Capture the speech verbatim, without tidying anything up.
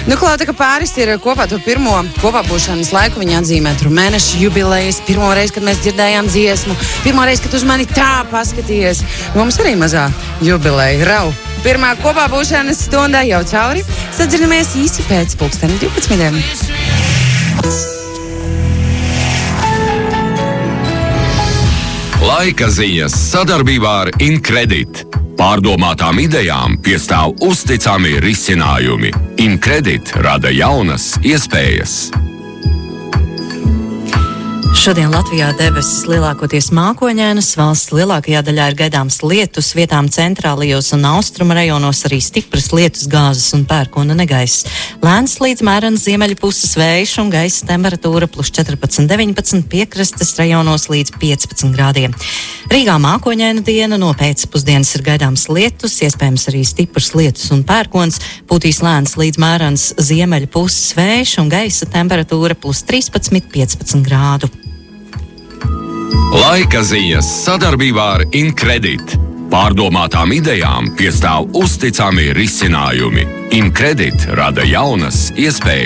Nu, Klau, tā kā Pāris ir kopā to pirmo kopā būšanas laiku, viņa atzīmē tur mēnešu jubilejas, pirmo reizi, kad mēs dzirdējām dziesmu, pirmo reizi, kad uz mani tā paskatījies. Mums arī mazā jubileja rau. Pirmā kopā būšanas stundā jau cauri. Sadzirdamies īsi pēc pulksteni divpadsmitiem. Laika ziņas sadarbībā ar Incredit. Pārdomātām idejām piestāv uzticami risinājumi. Incredit rada jaunas iespējas. Šodien Latvijā debesis lielākoties mākoņainas, valsts lielākajā daļā ir gaidāms lietus, vietām centrālajos un austrumu rajonos arī stipras lietus gāzes un pērkona negaiss. Lēns līdz mērens ziemeļu puses vējš un gaisa temperatūra plus četrpadsmit deviņpadsmit, piekrastes rajonos līdz piecpadsmit grādiem. Rīgā mākoņaina diena, no pēcpusdienas ir gaidāms lietus, iespējams arī stiprs lietus un pērkons, pūtīs lēns līdz mērens ziemeļu puses vējš un gaisa temperatūra plus trīspadsmit piecpadsmit grādu. Laika ziņas sadarbībā ar Incredit. Pārdomātām idejām piestāv uzticami risinājumi. Incredit rada jaunas iespējas.